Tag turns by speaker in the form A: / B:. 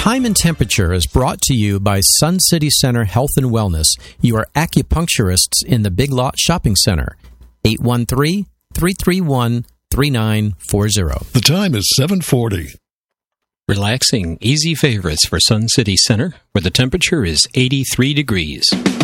A: Time and Temperature is brought to you by Sun City Center Health and Wellness. You are acupuncturists in the Big Lot Shopping Center. 813-331-3940.
B: The time is 7:40.
C: Relaxing, easy favorites for Sun City Center, where the temperature is 83 degrees.